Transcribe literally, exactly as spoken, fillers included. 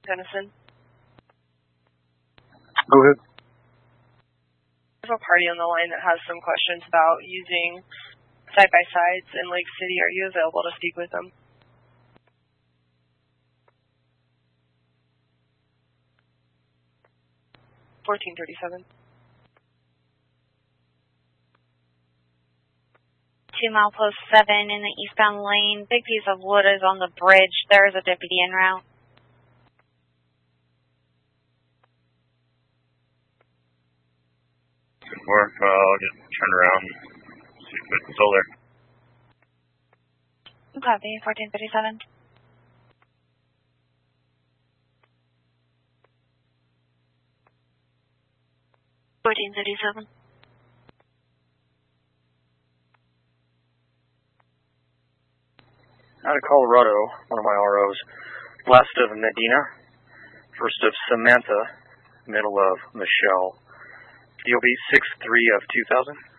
Tennyson. Go ahead. I have a party on the line that has some questions about using side-by-sides in Lake City. Are you available to speak with them? fourteen thirty-seven. Two mile post seven in the eastbound lane. Big piece of wood is on the bridge. There is a deputy en route. Good work. Uh, I'll just turn around and see if it's still there. Copy, fourteen thirty-seven. fourteen thirty-seven. Out of Colorado, one of my R Os. Last of Medina, first of Samantha, middle of Michelle. D O B six three of two thousand.